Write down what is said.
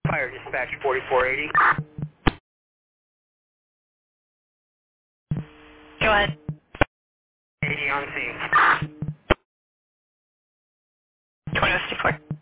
Fire dispatch 4480. Go ahead. 80 on scene. 2064.